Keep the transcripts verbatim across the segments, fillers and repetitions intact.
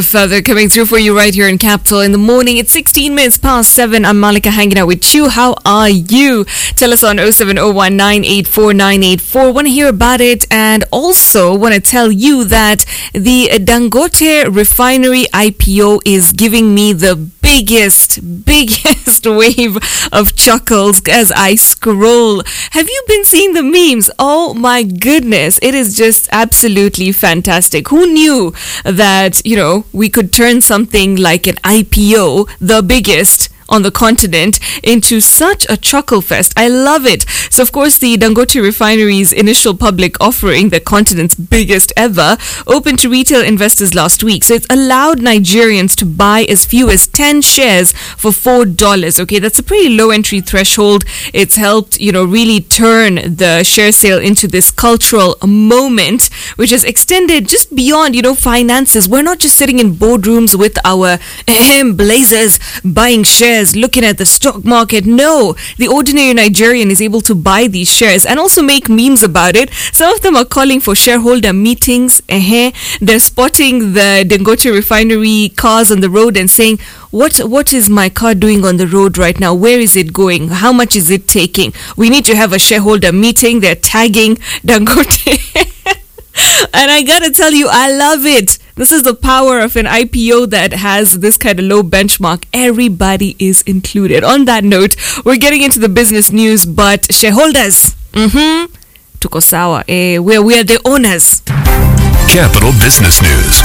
Further coming through for you right here in Capital in the morning. It's sixteen minutes past seven. I'm Malika hanging out with you. How are you? Tell us on oh seven oh one nine eight four nine eight four. Want to hear about it, and also want to tell you that the Dangote refinery I P O is giving me the biggest, biggest wave of chuckles as I scroll. Have you been seeing the memes? Oh my goodness. It is just absolutely fantastic. Who knew that, you know, we could turn something like an I P O, the biggest on the continent, into such a chuckle fest. I love it. So, of course, the Dangote Refinery's initial public offering, the continent's biggest ever, opened to retail investors last week. So, it's allowed Nigerians to buy as few as ten shares for four dollars. Okay, that's a pretty low entry threshold. It's helped, you know, really turn the share sale into this cultural moment, which has extended just beyond, you know, finances. We're not just sitting in boardrooms with our ahem, blazers buying shares, looking at the stock market. No, the ordinary Nigerian is able to buy these shares and also make memes about it. Some of them are calling for shareholder meetings. Uh-huh. They're spotting the Dangote refinery cars on the road and saying, what what is my car doing on the road right now? Where is it going? How much is it taking? We need to have a shareholder meeting. They're tagging Dangote. And I gotta tell you, I love it. This is the power of an I P O that has this kind of low benchmark. Everybody is included. On that note, we're getting into the business news, but shareholders, mm-hmm, tuko sawa. Eh, we're, we're the owners. Capital Business News.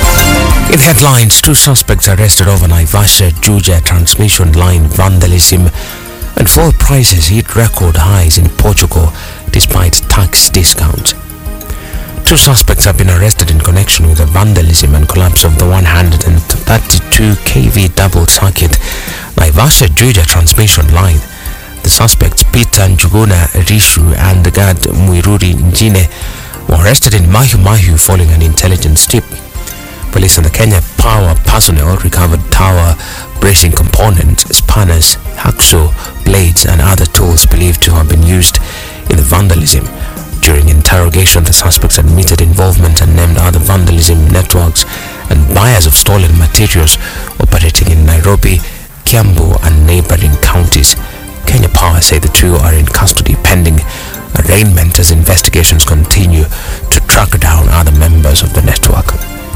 In headlines, two suspects arrested over Naivasha Juja transmission line vandalism, and fuel prices hit record highs in Portugal despite tax discounts. Two suspects have been arrested in connection with the vandalism and collapse of the one hundred thirty-two kilovolt double circuit Naivasha Juja transmission line. The suspects Peter Njuguna Rishu and the guard Muiruri Njine were arrested in Mahu Mahu following an intelligence tip. Police and the Kenya Power personnel recovered tower bracing components, spanners, hacksaw blades and other tools believed to have been used in the vandalism. During interrogation, the suspects admitted involvement and named other vandalism networks and buyers of stolen materials operating in Nairobi, Kiambu and neighboring counties. Kenya Power say the two are in custody pending arraignment as investigations continue to track down other members of the network.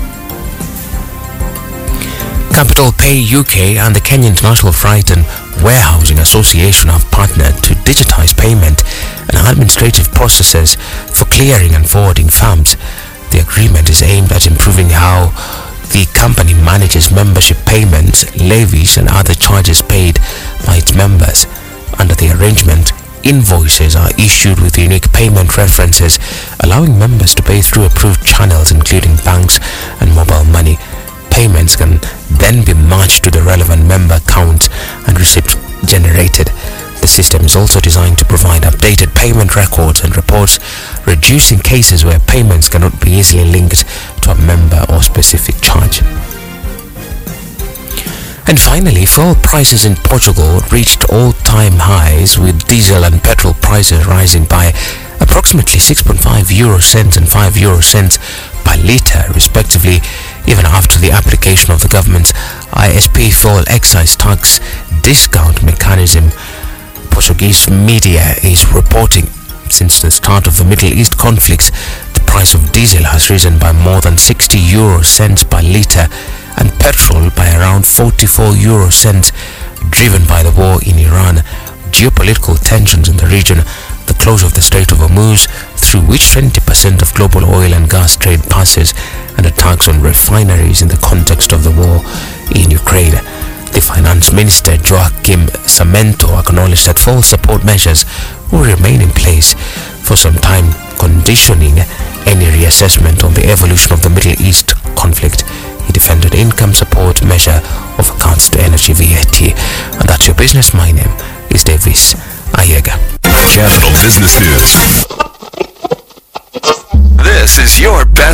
Capital Pay U K and the Kenya International Freight and Warehousing Association have partnered to digitize payment and administrative processes for clearing and forwarding firms. The agreement is aimed at improving how the company manages membership payments, levies and other charges paid by its members. Under the arrangement, invoices are issued with unique payment references, allowing members to pay through approved channels including banks and mobile money. Payments can then be matched to the relevant member accounts and receipts generated. The system is also designed to provide updated payment records and reports, reducing cases where payments cannot be easily linked to a member or specific charge. And finally, fuel prices in Portugal reached all-time highs, with diesel and petrol prices rising by approximately six point five euro cents and five euro cents per litre respectively, even after the application of the government's I S P fuel excise tax discount mechanism. Portuguese media is reporting since the start of the Middle East conflicts, the price of diesel has risen by more than sixty euro cents per litre and petrol by around forty-four euro cents, driven by the war in Iran, geopolitical tensions in the region, the closure of the Strait of Hormuz, through which twenty percent of global oil and gas trade passes, and attacks on refineries in the context of the war in Ukraine. The Finance Minister Joaquim Samento acknowledged that full support measures will remain in place for some time, conditioning any reassessment on the evolution of the Middle East conflict. He defended income support measure of cuts to energy V A T. And that's your business. My name is Davis Ayega. Capital Business News. This is your best